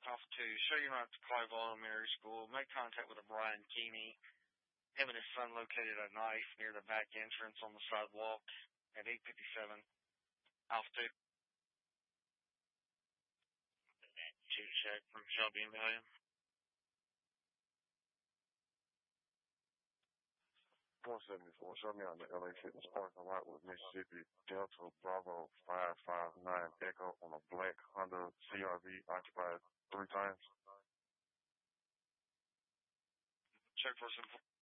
Off 2. Show your right to Clive Elementary School. Make contact with a Brian Keeney. Him and his son located a knife near the back entrance on the sidewalk at 857. Off 2. Check from Shelby and Valium. 174, show me on the LA Fitness parking lot with Mississippi Delta Bravo 559 Echo on a black Honda CRV occupied 3 times. Check for some